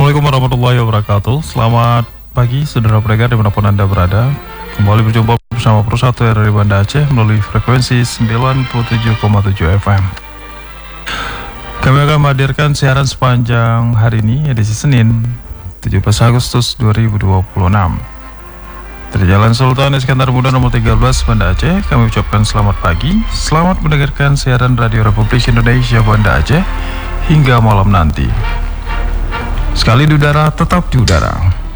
Assalamualaikum warahmatullahi wabarakatuh. Selamat pagi saudara pendengar dimanapun Anda berada. Kembali berjumpa bersama Persatu dari Banda Aceh melalui frekuensi 97,7 FM. Kami akan menghadirkan siaran sepanjang hari ini, edisi Senin 17 Agustus 2026. Dari Jalan Sultan Iskandar Muda nomor 13 Banda Aceh, kami ucapkan selamat pagi. Selamat mendengarkan siaran Radio Republik Indonesia Banda Aceh hingga malam nanti. Sekali di udara, tetap di udara.